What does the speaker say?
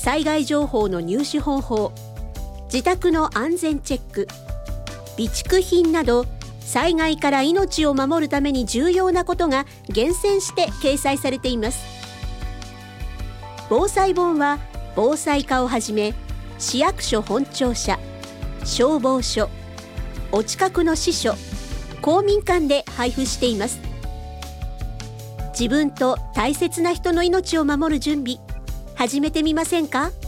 災害情報の入手方法、自宅の安全チェック、備蓄品など災害から命を守るために重要なことが厳選して掲載されています。防災本は防災課をはじめ市役所本庁舎、消防署、お近くの支所、公民館で配布しています。自分と大切な人の命を守る準備、始めてみませんか？